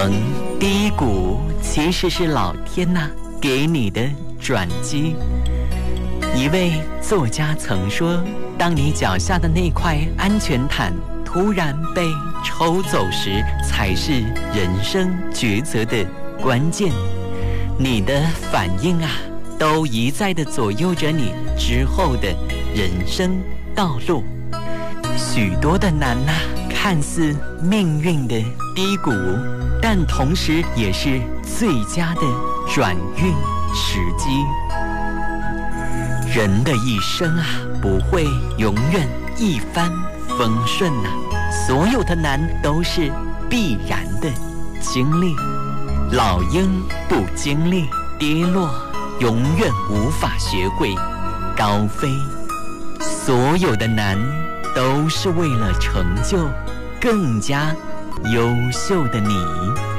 低谷其实是老天呐给你的转机。一位作家曾说，当你脚下的那块安全毯突然被抽走时，才是人生抉择的关键。你的反应啊，都一再地左右着你之后的人生道路。许多的难啊，看似命运的低谷，但同时也是最佳的转运时机。人的一生啊，不会永远一帆风顺啊，所有的难都是必然的经历。老鹰不经历跌落，永远无法学会高飞。所有的难都是为了成就更加优秀的你。